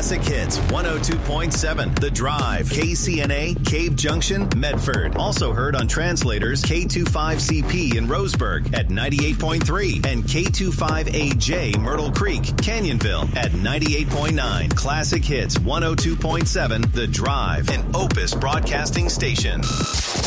Classic Hits 102.7 The Drive, KCNA, Cave Junction, Medford. Also heard on translators K25CP in Roseburg at 98.3 and K25AJ Myrtle Creek, Canyonville at 98.9. Classic Hits 102.7 The Drive, an Opus Broadcasting station.